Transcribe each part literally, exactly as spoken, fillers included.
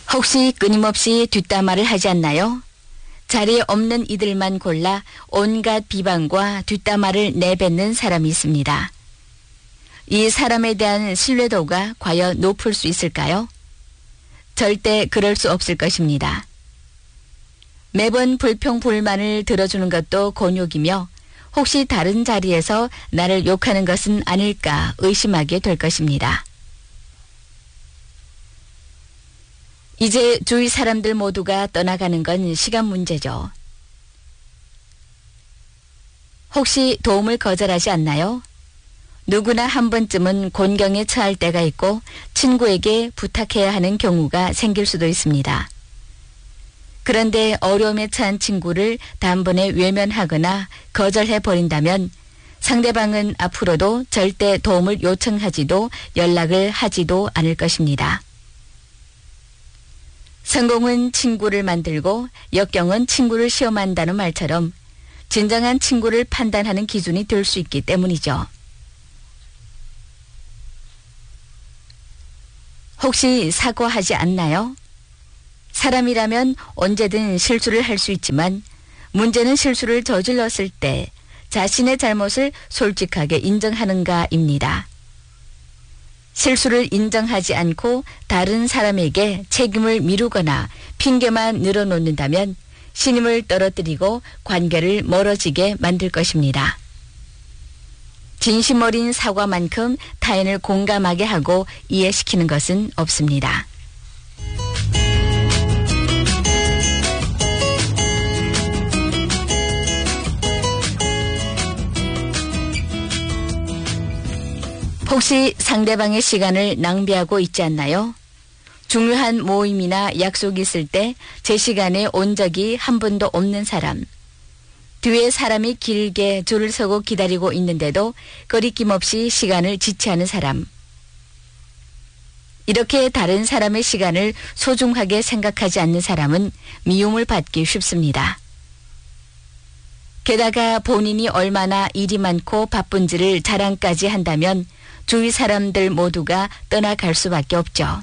혹시 끊임없이 뒷담화를 하지 않나요? 자리에 없는 이들만 골라 온갖 비방과 뒷담화를 내뱉는 사람이 있습니다. 이 사람에 대한 신뢰도가 과연 높을 수 있을까요? 절대 그럴 수 없을 것입니다. 매번 불평 불만을 들어주는 것도 곤욕이며 혹시 다른 자리에서 나를 욕하는 것은 아닐까 의심하게 될 것입니다. 이제 주위 사람들 모두가 떠나가는 건 시간 문제죠. 혹시 도움을 거절하지 않나요? 누구나 한 번쯤은 곤경에 처할 때가 있고 친구에게 부탁해야 하는 경우가 생길 수도 있습니다. 그런데 어려움에 처한 친구를 단번에 외면하거나 거절해버린다면 상대방은 앞으로도 절대 도움을 요청하지도 연락을 하지도 않을 것입니다. 성공은 친구를 만들고 역경은 친구를 시험한다는 말처럼 진정한 친구를 판단하는 기준이 될 수 있기 때문이죠. 혹시 사과하지 않나요? 사람이라면 언제든 실수를 할 수 있지만 문제는 실수를 저질렀을 때 자신의 잘못을 솔직하게 인정하는가입니다. 실수를 인정하지 않고 다른 사람에게 책임을 미루거나 핑계만 늘어놓는다면 신임을 떨어뜨리고 관계를 멀어지게 만들 것입니다. 진심 어린 사과만큼 타인을 공감하게 하고 이해시키는 것은 없습니다. 혹시 상대방의 시간을 낭비하고 있지 않나요? 중요한 모임이나 약속이 있을 때 제 시간에 온 적이 한 번도 없는 사람. 뒤에 사람이 길게 줄을 서고 기다리고 있는데도 거리낌 없이 시간을 지체하는 사람. 이렇게 다른 사람의 시간을 소중하게 생각하지 않는 사람은 미움을 받기 쉽습니다. 게다가 본인이 얼마나 일이 많고 바쁜지를 자랑까지 한다면 주위 사람들 모두가 떠나갈 수밖에 없죠.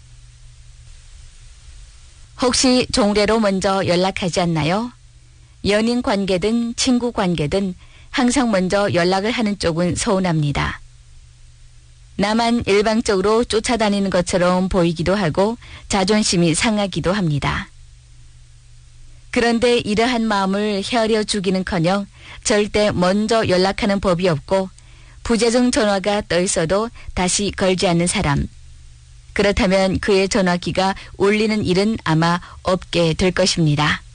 혹시 종례로 먼저 연락하지 않나요? 연인 관계든 친구 관계든 항상 먼저 연락을 하는 쪽은 서운합니다. 나만 일방적으로 쫓아다니는 것처럼 보이기도 하고 자존심이 상하기도 합니다. 그런데 이러한 마음을 헤아려 주기는커녕 절대 먼저 연락하는 법이 없고 부재중 전화가 떠 있어도 다시 걸지 않는 사람. 그렇다면 그의 전화기가 울리는 일은 아마 없게 될 것입니다.